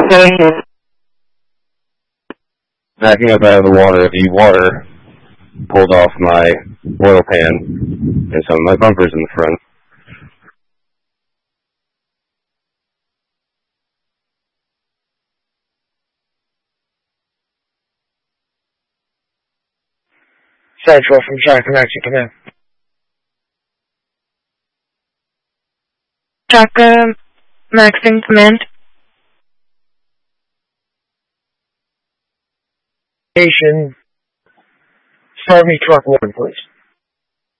Backing up out of the water pulled off my oil pan and some of my bumpers in the front. Central from Shotgun Action Command. Shotgun Maxing Command. Station. Start me truck 1, please.